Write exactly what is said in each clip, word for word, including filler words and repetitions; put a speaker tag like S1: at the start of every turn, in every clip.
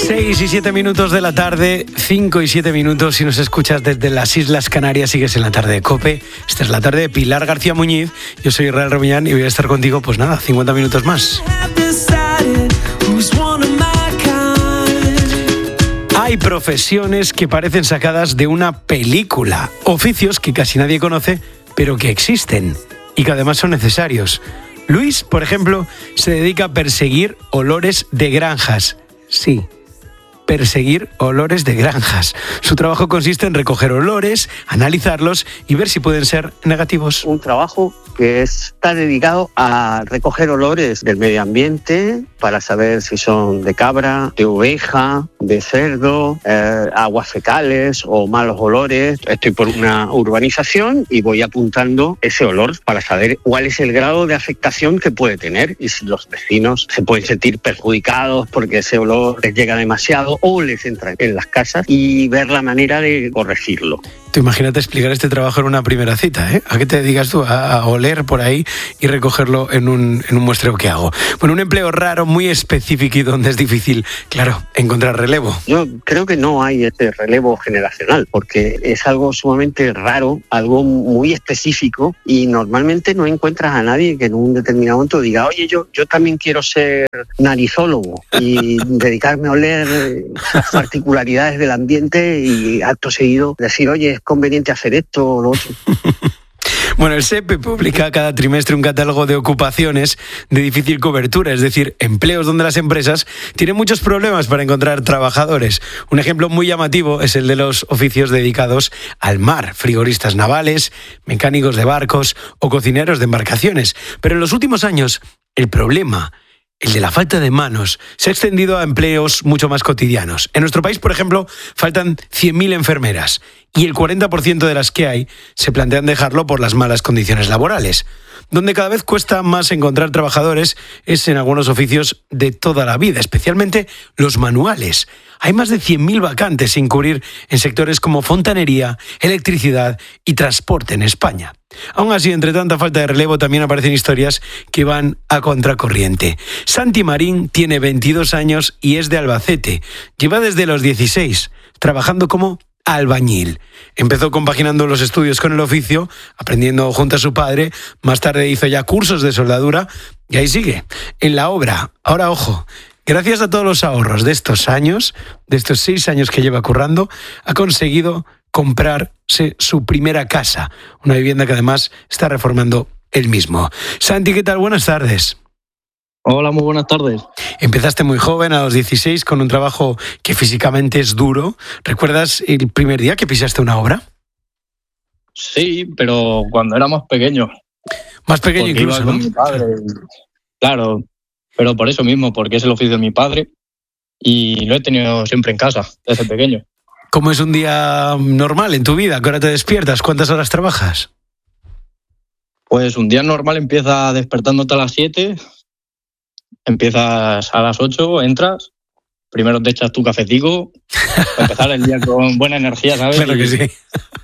S1: seis y siete minutos de la tarde, cinco y siete minutos si nos escuchas desde las Islas Canarias, sigues en la tarde de COPE. Esta es la tarde de Pilar García Muñiz, yo soy Israel Romillán y voy a estar contigo, pues nada, cincuenta minutos más. Hay profesiones que parecen sacadas de una película, oficios que casi nadie conoce, pero que existen y que además son necesarios. Luis, por ejemplo, se dedica a perseguir olores de granjas. Sí, perseguir olores de granjas. Su trabajo consiste en recoger olores, analizarlos y ver si pueden ser negativos.
S2: Un trabajo que está dedicado a recoger olores del medio ambiente para saber si son de cabra, de oveja, de cerdo, eh, aguas fecales o malos olores. Estoy por una urbanización y voy apuntando ese olor para saber cuál es el grado de afectación que puede tener y si los vecinos se pueden sentir perjudicados porque ese olor les llega demasiado o les entra en las casas, y ver la manera de corregirlo.
S1: Tú imagínate explicar este trabajo en una primera cita, ¿eh? ¿A qué te dedicas tú? A, a oler por ahí y recogerlo en un, en un muestreo que hago. Bueno, un empleo raro, muy específico y donde es difícil, claro, encontrar relevo.
S2: Yo creo que no hay este relevo generacional, porque es algo sumamente raro, algo muy específico, y normalmente no encuentras a nadie que en un determinado momento diga, oye, yo, yo también quiero ser narizólogo y dedicarme a oler las particularidades del ambiente y acto seguido decir, oye, es conveniente hacer esto o lo otro.
S1: Bueno, el SEPE publica cada trimestre un catálogo de ocupaciones de difícil cobertura, es decir, empleos donde las empresas tienen muchos problemas para encontrar trabajadores. Un ejemplo muy llamativo es el de los oficios dedicados al mar, frigoristas navales, mecánicos de barcos o cocineros de embarcaciones. Pero en los últimos años, el problema, el de la falta de manos, se ha extendido a empleos mucho más cotidianos. En nuestro país, por ejemplo, faltan cien mil enfermeras y el cuarenta por ciento de las que hay se plantean dejarlo por las malas condiciones laborales. Donde cada vez cuesta más encontrar trabajadores es en algunos oficios de toda la vida, especialmente los manuales. Hay más de cien mil vacantes sin cubrir en sectores como fontanería, electricidad y transporte en España. Aún así, entre tanta falta de relevo, también aparecen historias que van a contracorriente. Santi Marín tiene veintidós años y es de Albacete. Lleva desde los dieciséis trabajando como albañil. Empezó compaginando los estudios con el oficio, aprendiendo junto a su padre. Más tarde hizo ya cursos de soldadura y ahí sigue, en la obra. Ahora, ojo, gracias a todos los ahorros de estos años, de estos seis años que lleva currando, ha conseguido comprarse su primera casa, una vivienda que además está reformando él mismo. Santi, ¿qué tal? Buenas tardes.
S3: Hola, muy buenas tardes.
S1: Empezaste muy joven, a los dieciséis, con un trabajo que físicamente es duro. ¿Recuerdas el primer día que pisaste una obra?
S3: Sí, pero cuando era más pequeño.
S1: Más pequeño porque incluso,
S3: iba con
S1: ¿no?
S3: Mi padre. Claro, pero por eso mismo, porque es el oficio de mi padre y lo he tenido siempre en casa, desde pequeño.
S1: ¿Cómo es un día normal en tu vida? ¿A qué hora te despiertas? ¿Cuántas horas trabajas?
S3: Pues un día normal empieza despertándote a las siete, empiezas a las ocho, entras, primero te echas tu cafetico, para empezar el día con buena energía, ¿sabes?
S1: Claro que sí.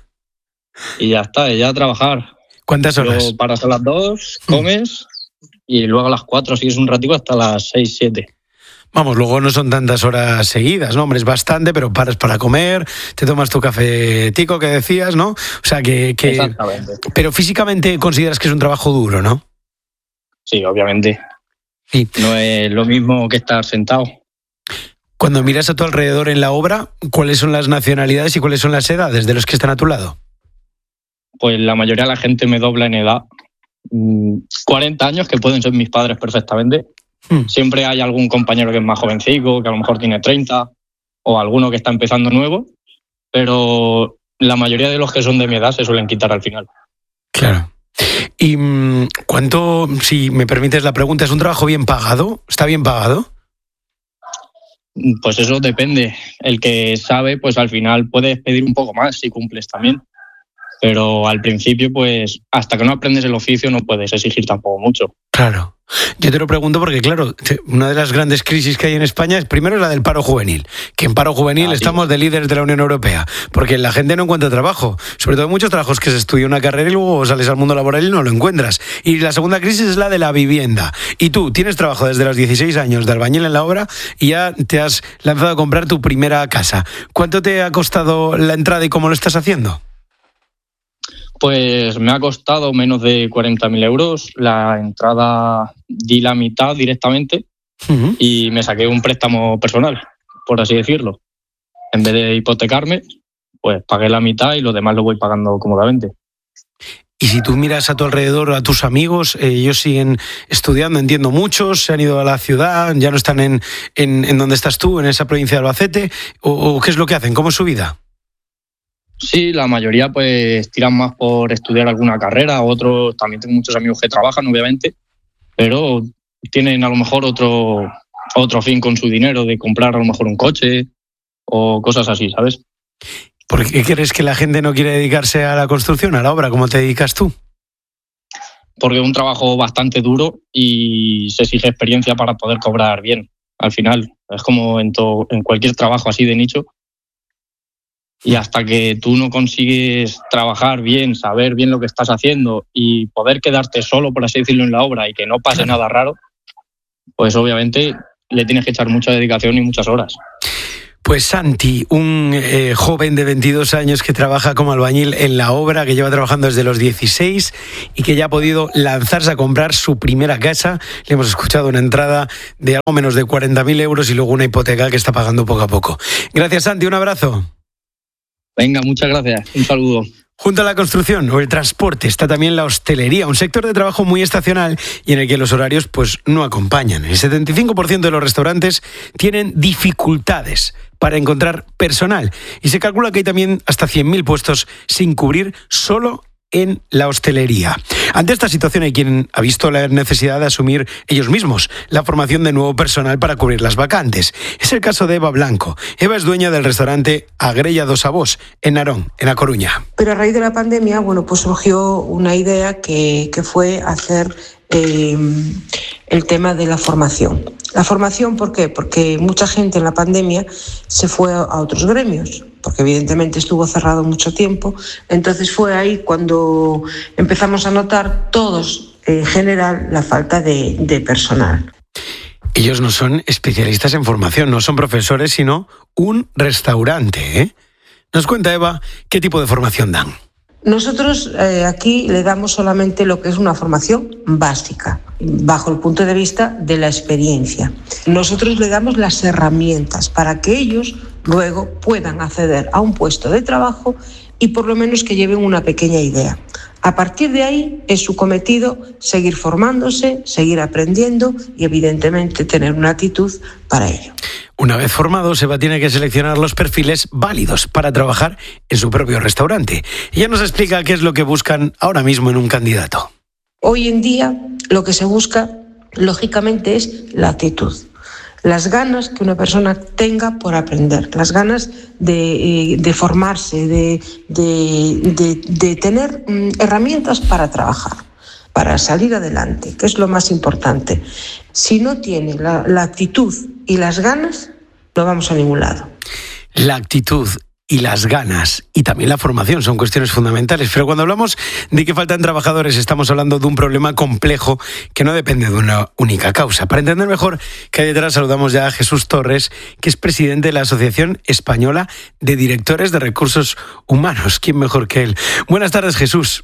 S3: Y ya está, ya a trabajar.
S1: ¿Cuántas horas?
S3: Luego paras a las dos, comes, y luego a las cuatro sigues un ratico hasta las seis, siete.
S1: Vamos, luego no son tantas horas seguidas, ¿no? Hombre, es bastante, pero paras para comer, te tomas tu cafetico que decías, ¿no? O sea, que... que...
S3: Exactamente.
S1: Pero físicamente consideras que es un trabajo duro, ¿no?
S3: Sí, obviamente.
S1: Sí.
S3: No es lo mismo que estar sentado.
S1: Cuando miras a tu alrededor en la obra, ¿cuáles son las nacionalidades y cuáles son las edades de los que están a tu lado?
S3: Pues la mayoría de la gente me dobla en edad. cuarenta años, que pueden ser mis padres perfectamente. Hmm. Siempre hay algún compañero que es más jovencico, que a lo mejor tiene treinta, o alguno que está empezando nuevo, pero la mayoría de los que son de mi edad se suelen quitar al final.
S1: Claro. ¿Y cuánto, si me permites la pregunta, es un trabajo bien pagado? ¿Está bien pagado?
S3: Pues eso depende. El que sabe, pues al final puedes pedir un poco más si cumples también. Pero al principio, pues hasta que no aprendes el oficio no puedes exigir tampoco mucho.
S1: Claro. Yo te lo pregunto porque, claro, una de las grandes crisis que hay en España es primero la del paro juvenil, que en paro juvenil ah, estamos sí. de líderes de la Unión Europea, porque la gente no encuentra trabajo, sobre todo en muchos trabajos que se estudia una carrera y luego sales al mundo laboral y no lo encuentras. Y la segunda crisis es la de la vivienda. Y tú tienes trabajo desde los dieciséis años de albañil en la obra y ya te has lanzado a comprar tu primera casa. ¿Cuánto te ha costado la entrada y cómo lo estás haciendo?
S3: Pues me ha costado menos de cuarenta mil euros. La entrada di la mitad directamente uh-huh. y me saqué un préstamo personal, por así decirlo. En vez de hipotecarme, pues pagué la mitad y lo demás lo voy pagando cómodamente.
S1: Y si tú miras a tu alrededor, a tus amigos, eh, ellos siguen estudiando, entiendo muchos, se han ido a la ciudad, ya no están en, en, en donde estás tú, en esa provincia de Albacete, o, o ¿qué es lo que hacen? ¿Cómo es su vida?
S3: Sí, la mayoría pues tiran más por estudiar alguna carrera, otros también tengo muchos amigos que trabajan, obviamente, pero tienen a lo mejor otro, otro fin con su dinero, de comprar a lo mejor un coche o cosas así, ¿sabes?
S1: ¿Por qué crees que la gente no quiere dedicarse a la construcción, a la obra, como te dedicas tú?
S3: Porque es un trabajo bastante duro y se exige experiencia para poder cobrar bien, al final. Es como en, to- en cualquier trabajo así de nicho. Y hasta que tú no consigues trabajar bien, saber bien lo que estás haciendo y poder quedarte solo, por así decirlo, en la obra y que no pase nada raro, pues obviamente le tienes que echar mucha dedicación y muchas horas.
S1: Pues Santi, un eh, joven de veintidós años que trabaja como albañil en la obra, que lleva trabajando desde los dieciséis y que ya ha podido lanzarse a comprar su primera casa. Le hemos escuchado una entrada de algo menos de cuarenta mil euros y luego una hipoteca que está pagando poco a poco. Gracias, Santi, un abrazo.
S3: Venga, muchas gracias. Un saludo.
S1: Junto a la construcción o el transporte está también la hostelería, un sector de trabajo muy estacional y en el que los horarios pues no acompañan. El setenta y cinco por ciento de los restaurantes tienen dificultades para encontrar personal y se calcula que hay también hasta cien mil puestos sin cubrir solo en la hostelería. Ante esta situación hay quien ha visto la necesidad de asumir ellos mismos la formación de nuevo personal para cubrir las vacantes. Es el caso de Eva Blanco. Eva es dueña del restaurante Agrella dos Avós, en Narón, en A Coruña.
S4: Pero a raíz de la pandemia, bueno, pues surgió una idea que, que fue hacer eh, el tema de la formación. La formación, ¿por qué? Porque mucha gente en la pandemia se fue a otros gremios, porque evidentemente estuvo cerrado mucho tiempo. Entonces fue ahí cuando empezamos a notar todos, en general, la falta de, de personal.
S1: Ellos no son especialistas en formación, no son profesores, sino un restaurante, ¿eh? Nos cuenta Eva qué tipo de formación dan.
S4: Nosotros eh, aquí le damos solamente lo que es una formación básica, bajo el punto de vista de la experiencia. Nosotros le damos las herramientas para que ellos luego puedan acceder a un puesto de trabajo y por lo menos que lleven una pequeña idea. A partir de ahí es su cometido seguir formándose, seguir aprendiendo y evidentemente tener una actitud para ello.
S1: Una vez formados, Eva tiene que seleccionar los perfiles válidos para trabajar en su propio restaurante. Ella nos explica qué es lo que buscan ahora mismo en un candidato.
S4: Hoy en día lo que se busca, lógicamente, es la actitud. Las ganas que una persona tenga por aprender, las ganas de, de formarse, de, de, de, de tener herramientas para trabajar, para salir adelante, que es lo más importante. Si no tiene la, la actitud y las ganas, no vamos a ningún lado.
S1: La actitud y las ganas y también la formación son cuestiones fundamentales, pero cuando hablamos de que faltan trabajadores estamos hablando de un problema complejo que no depende de una única causa. Para entender mejor qué hay detrás, saludamos ya a Jesús Torres, que es presidente de la Asociación Española de Directores de Recursos Humanos. ¿Quién mejor que él? Buenas tardes, Jesús.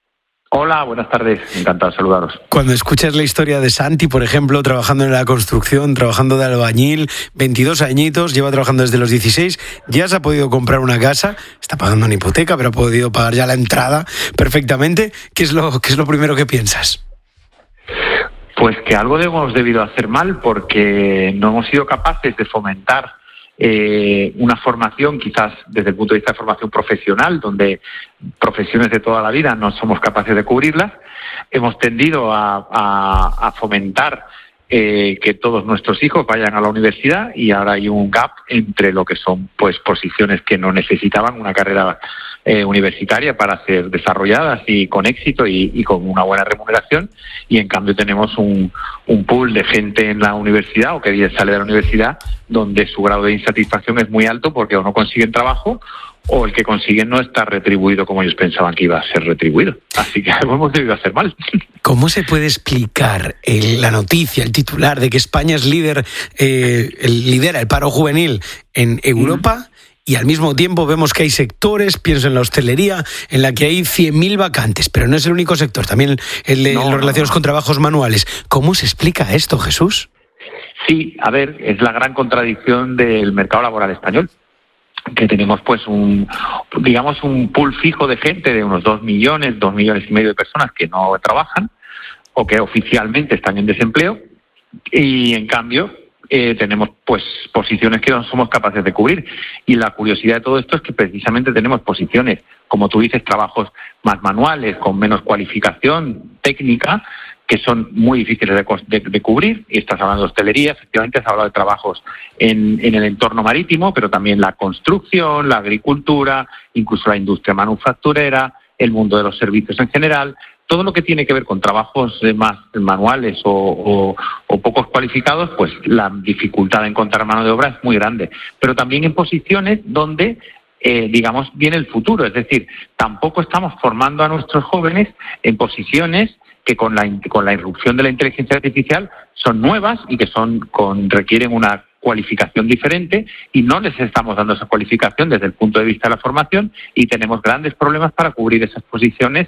S5: Hola, buenas tardes. Encantado de saludaros.
S1: Cuando escuchas la historia de Santi, por ejemplo, trabajando en la construcción, trabajando de albañil, veintidós añitos, lleva trabajando desde los dieciséis, ya se ha podido comprar una casa, está pagando una hipoteca, pero ha podido pagar ya la entrada perfectamente. ¿Qué es lo, qué es lo primero que piensas?
S5: Pues que algo hemos debido hacer mal porque no hemos sido capaces de fomentar Eh, una formación, quizás desde el punto de vista de formación profesional, donde profesiones de toda la vida no somos capaces de cubrirlas. Hemos tendido a, a, a fomentar eh, que todos nuestros hijos vayan a la universidad, y ahora hay un gap entre lo que son pues posiciones que no necesitaban una carrera eh, universitaria para ser desarrolladas y con éxito y, y con una buena remuneración, y en cambio tenemos un, un pool de gente en la universidad o que bien sale de la universidad donde su grado de insatisfacción es muy alto porque o no consiguen trabajo o el que consiguen no está retribuido como ellos pensaban que iba a ser retribuido. Así que algo hemos debido hacer mal.
S1: ¿Cómo se puede explicar el, la noticia, el titular de que España es líder, eh, el, lidera el paro juvenil en Europa? Mm. Y al mismo tiempo vemos que hay sectores, pienso en la hostelería, en la que hay cien mil vacantes, pero no es el único sector, también el de no, los relacionados no, no. con trabajos manuales. ¿Cómo se explica esto, Jesús?
S5: Sí, a ver, es la gran contradicción del mercado laboral español, que tenemos pues un, digamos, un pool fijo de gente de unos dos millones, dos millones y medio de personas que no trabajan o que oficialmente están en desempleo, y en cambio eh, tenemos pues posiciones que no somos capaces de cubrir. Y la curiosidad de todo esto es que precisamente tenemos posiciones, como tú dices, trabajos más manuales, con menos cualificación técnica, que son muy difíciles de, de, de cubrir, y estás hablando de hostelería, efectivamente has hablado de trabajos en, en el entorno marítimo, pero también la construcción, la agricultura, incluso la industria manufacturera, el mundo de los servicios en general, todo lo que tiene que ver con trabajos más manuales o, o, o pocos cualificados, pues la dificultad de encontrar mano de obra es muy grande, pero también en posiciones donde Eh, digamos, viene el futuro, es decir, tampoco estamos formando a nuestros jóvenes en posiciones que con la con la irrupción de la inteligencia artificial son nuevas y que son con requieren una cualificación diferente, y no les estamos dando esa cualificación desde el punto de vista de la formación, y tenemos grandes problemas para cubrir esas posiciones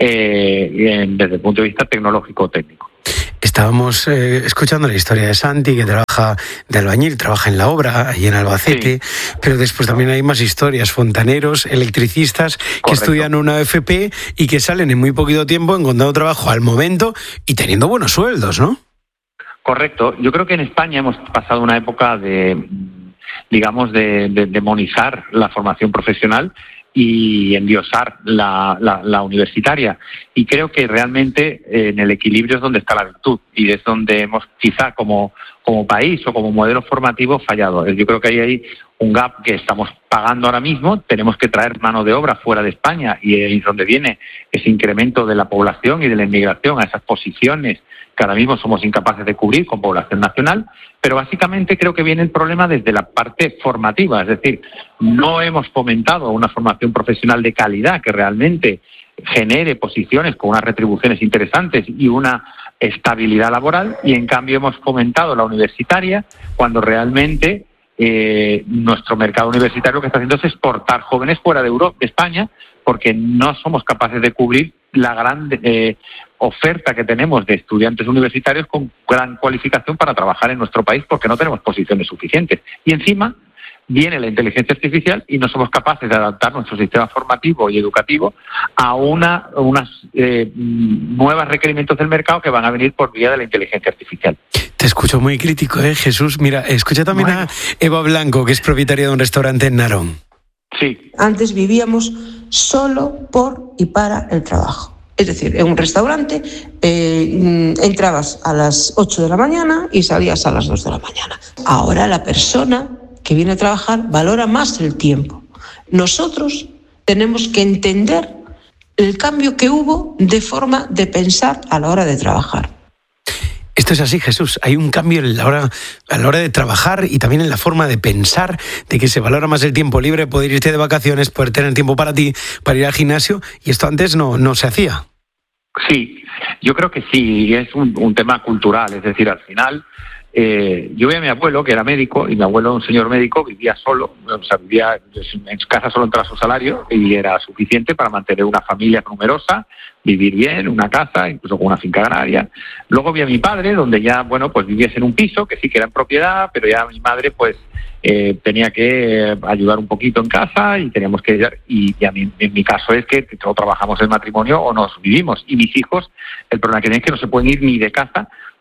S5: eh, en, desde el punto de vista tecnológico o técnico.
S1: Estábamos eh, escuchando la historia de Santi, que trabaja de albañil, trabaja en la obra, ahí en Albacete, sí. Pero después también hay más historias, fontaneros, electricistas, Correcto. Que estudian una F P y que salen en muy poquito tiempo encontrando trabajo al momento y teniendo buenos sueldos, ¿no?
S5: Correcto. Yo creo que en España hemos pasado una época de, digamos, de, de demonizar la formación profesional y endiosar la, la, la universitaria, y creo que realmente en el equilibrio es donde está la virtud, y es donde hemos quizá como, como país o como modelo formativo fallado. Yo creo que ahí hay un gap que estamos pagando ahora mismo. Tenemos que traer mano de obra fuera de España, y es donde viene ese incremento de la población y de la inmigración a esas posiciones que ahora mismo somos incapaces de cubrir con población nacional, pero básicamente creo que viene el problema desde la parte formativa, es decir, no hemos fomentado una formación profesional de calidad que realmente genere posiciones con unas retribuciones interesantes y una estabilidad laboral, y en cambio hemos fomentado la universitaria cuando realmente eh, nuestro mercado universitario lo que está haciendo es exportar jóvenes fuera de Europa, de España, porque no somos capaces de cubrir la gran eh, oferta que tenemos de estudiantes universitarios con gran cualificación para trabajar en nuestro país, porque no tenemos posiciones suficientes. Y encima viene la inteligencia artificial y no somos capaces de adaptar nuestro sistema formativo y educativo a una unas eh, nuevos requerimientos del mercado que van a venir por vía de la inteligencia artificial.
S1: Te escucho muy crítico, ¿eh, Jesús? Mira, escucha también bueno. a Eva Blanco, que es propietaria de un restaurante en Narón.
S5: Sí.
S4: Antes vivíamos solo por y para el trabajo. Es decir, en un restaurante eh, entrabas a las ocho de la mañana y salías a las dos de la mañana. Ahora la persona que viene a trabajar valora más el tiempo. Nosotros tenemos que entender el cambio que hubo de forma de pensar a la hora de trabajar.
S1: Esto es así, Jesús. Hay un cambio en la hora, a la hora de trabajar y también en la forma de pensar, de que se valora más el tiempo libre, poder irte de vacaciones, poder tener tiempo para ti, para ir al gimnasio, y esto antes no, no se hacía.
S5: Sí, yo creo que sí, es un, un tema cultural, es decir, al final eh, yo veía a mi abuelo, que era médico, y mi abuelo, un señor médico, vivía solo, o sea, vivía en su casa solo entraba su salario y era suficiente para mantener una familia numerosa, vivir bien, una casa, incluso con una finca agraria. Luego vi a mi padre, donde ya, bueno, pues vivías en un piso, que sí que era en propiedad, pero ya mi madre, pues, eh, tenía que ayudar un poquito en casa y teníamos que... Y, y a mí, en mi caso es que o trabajamos el matrimonio o nos vivimos. Y mis hijos, el problema que tienen es que no se pueden ir ni de casa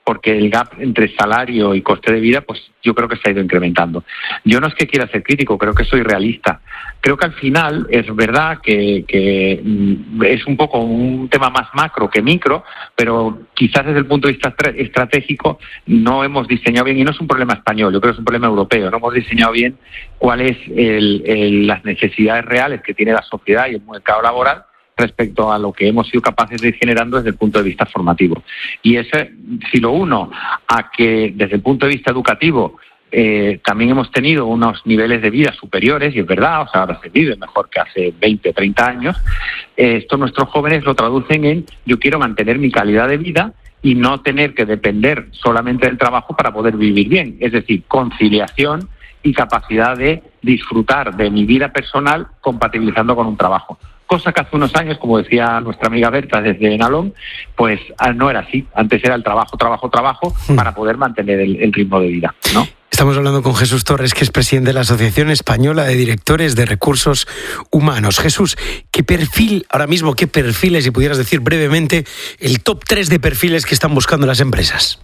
S5: porque el gap entre salario y coste de vida, pues yo creo que se ha ido incrementando. Yo no es que quiera ser crítico, creo que soy realista. Creo que al final es verdad que, que es un poco un tema más macro que micro, pero quizás desde el punto de vista estratégico no hemos diseñado bien, y no es un problema español, yo creo que es un problema europeo, no hemos diseñado bien cuáles el, el, las necesidades reales que tiene la sociedad y el mercado laboral respecto a lo que hemos sido capaces de ir generando desde el punto de vista formativo. Y ese, si lo uno a que desde el punto de vista educativo eh, también hemos tenido unos niveles de vida superiores, y es verdad, o sea, ahora se vive mejor que hace veinte, treinta años, eh, esto nuestros jóvenes lo traducen en yo quiero mantener mi calidad de vida y no tener que depender solamente del trabajo para poder vivir bien. Es decir, conciliación y capacidad de disfrutar de mi vida personal compatibilizando con un trabajo. Cosa que hace unos años, como decía nuestra amiga Berta desde Nalón, pues no era así. Antes era el trabajo, trabajo, trabajo para poder mantener el, el ritmo de vida, ¿no?
S1: Estamos hablando con Jesús Torres, que es presidente de la Asociación Española de Directores de Recursos Humanos. Jesús, ¿qué perfil, ahora mismo, qué perfiles, si pudieras decir brevemente, el top tres de perfiles que están buscando las empresas?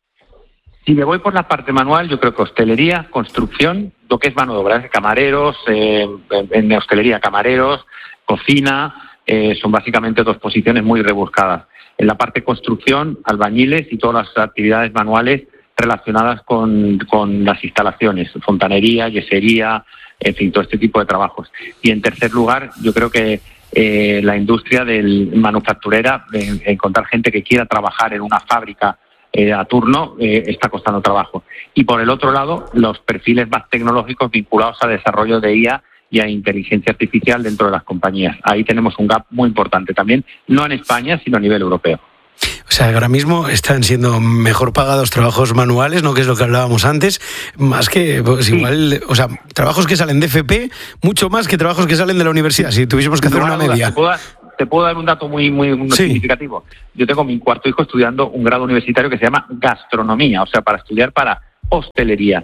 S5: Si me voy por la parte manual, yo creo que hostelería, construcción, lo que es mano de obra, camareros, eh, en hostelería camareros, cocina, eh, son básicamente dos posiciones muy rebuscadas. En la parte construcción, albañiles y todas las actividades manuales relacionadas con, con las instalaciones, fontanería, yesería, en fin, todo este tipo de trabajos. Y en tercer lugar, yo creo que eh, la industria del manufacturera, de encontrar gente que quiera trabajar en una fábrica eh, a turno, eh, está costando trabajo. Y por el otro lado, los perfiles más tecnológicos vinculados al desarrollo de I A y a inteligencia artificial dentro de las compañías. Ahí tenemos un gap muy importante también, no en España, sino a nivel europeo.
S1: O sea, ahora mismo están siendo mejor pagados trabajos manuales, ¿no? Que es lo que hablábamos antes, más que, pues sí. igual, o sea, trabajos que salen de F P, mucho más que trabajos que salen de la universidad, si tuviésemos que hacer no, una duda, media.
S5: Te puedo, dar, te puedo dar un dato muy, muy, muy sí. significativo. Yo tengo mi cuarto hijo estudiando un grado universitario que se llama gastronomía, o sea, para estudiar para hostelería.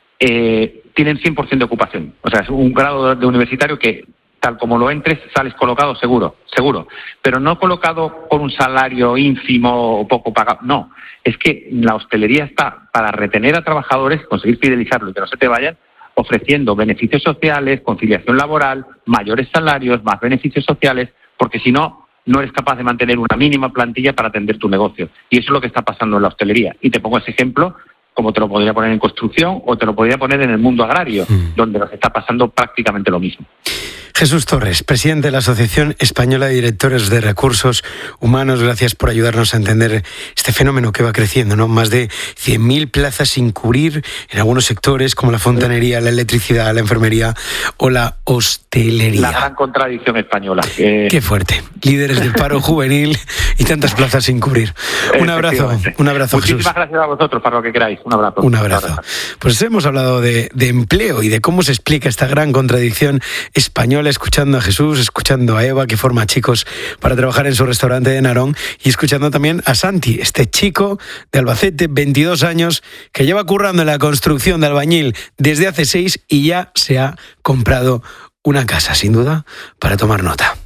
S5: Eh, tienen cien por ciento de ocupación. O sea, es un grado de universitario que, tal como lo entres, sales colocado seguro, seguro. Pero no colocado por un salario ínfimo o poco pagado. No, es que la hostelería está para retener a trabajadores, conseguir fidelizarlos y que no se te vayan, ofreciendo beneficios sociales, conciliación laboral, mayores salarios, más beneficios sociales, porque si no, no eres capaz de mantener una mínima plantilla para atender tu negocio. Y eso es lo que está pasando en la hostelería. Y te pongo ese ejemplo, como te lo podría poner en construcción o te lo podría poner en el mundo agrario, mm. donde nos está pasando prácticamente lo mismo.
S1: Jesús Torres, presidente de la Asociación Española de Directores de Recursos Humanos, gracias por ayudarnos a entender este fenómeno que va creciendo, ¿no? Más de cien mil plazas sin cubrir en algunos sectores como la fontanería, la electricidad, la enfermería o la hostelería.
S5: La gran contradicción española. Que...
S1: Qué fuerte. Líderes del paro juvenil y tantas plazas sin cubrir. Un abrazo, un abrazo, Jesús.
S5: Muchísimas gracias a vosotros para lo que queráis. Un abrazo.
S1: Un abrazo. Un abrazo. Pues hemos hablado de, de empleo y de cómo se explica esta gran contradicción española, escuchando a Jesús, escuchando a Eva, que forma chicos para trabajar en su restaurante de Narón, y escuchando también a Santi, este chico de Albacete, veintidós años, que lleva currando en la construcción de albañil desde hace seis y ya se ha comprado una casa, sin duda, para tomar nota.